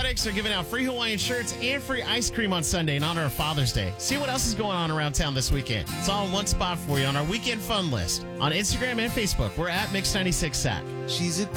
Cosmetics are giving out free Hawaiian shirts and free ice cream on Sunday in honor of Father's Day. See what else is going on around town this weekend. It's all in one spot for you on our weekend fun list. On Instagram and Facebook, we're at Mix 96 Sac. She's a